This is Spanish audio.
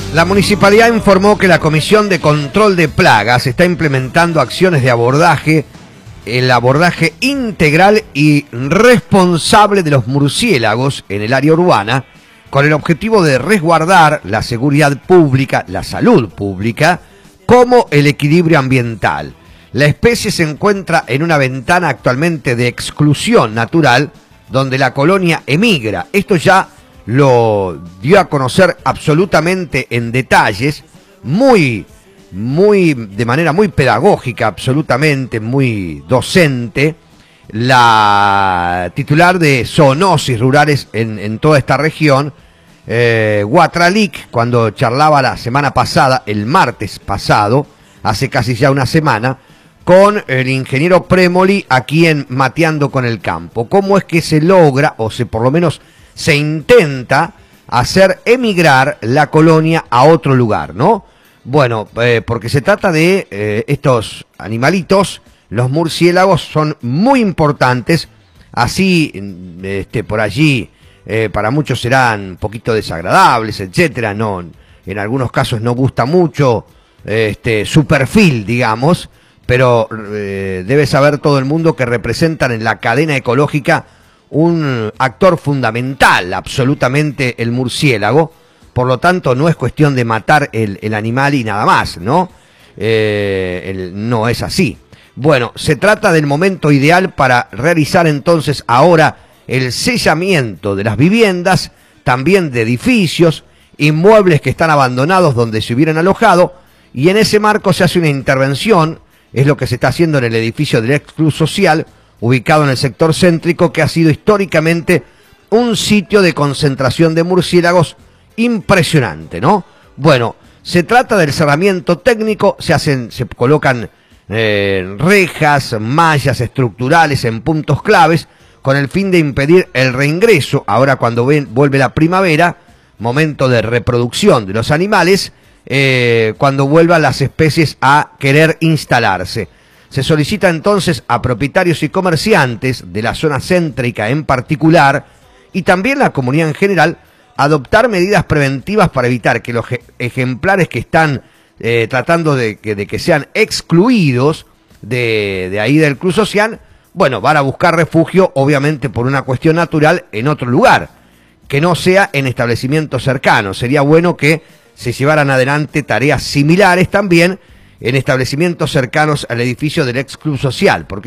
La municipalidad informó que la Comisión de Control de Plagas está implementando acciones de abordaje, el abordaje integral y responsable de los murciélagos en el área urbana, con el objetivo de resguardar la seguridad pública, la salud pública, como el equilibrio ambiental. La especie se encuentra en una ventana actualmente de exclusión natural, donde la colonia emigra. Esto ya lo dio a conocer absolutamente en detalles, de manera muy pedagógica, absolutamente muy docente, la titular de zoonosis rurales en toda esta región, Guatralic, cuando charlaba la semana pasada, el martes pasado, hace casi ya una semana, con el ingeniero Premoli aquí en Mateando con el Campo. ¿Cómo es que se logra, o por lo menos se intenta hacer emigrar la colonia a otro lugar, ¿no? Bueno, porque se trata de estos animalitos, los murciélagos son muy importantes, así por allí para muchos serán un poquito desagradables, etcétera, no, en algunos casos no gusta mucho su perfil, digamos, pero debe saber todo el mundo que representan en la cadena ecológica un actor fundamental, absolutamente, el murciélago. Por lo tanto, no es cuestión de matar el animal y nada más, ¿no? No es así. Bueno, se trata del momento ideal para realizar entonces ahora el sellamiento de las viviendas, también de edificios, inmuebles que están abandonados donde se hubieran alojado, y en ese marco se hace una intervención, es lo que se está haciendo en el edificio del ex Club Social, ubicado en el sector céntrico, que ha sido históricamente un sitio de concentración de murciélagos impresionante, ¿no? Bueno, se trata del cerramiento técnico, se colocan rejas, mallas estructurales en puntos claves, con el fin de impedir el reingreso, ahora cuando vuelve la primavera, momento de reproducción de los animales, cuando vuelvan las especies a querer instalarse. Se solicita entonces a propietarios y comerciantes de la zona céntrica en particular, y también la comunidad en general, adoptar medidas preventivas para evitar que los ejemplares que están tratando de que sean excluidos de ahí del Club Social, bueno, van a buscar refugio, obviamente por una cuestión natural, en otro lugar, que no sea en establecimientos cercanos. Sería bueno que se llevaran adelante tareas similares también en establecimientos cercanos al edificio del ex Club Social, porque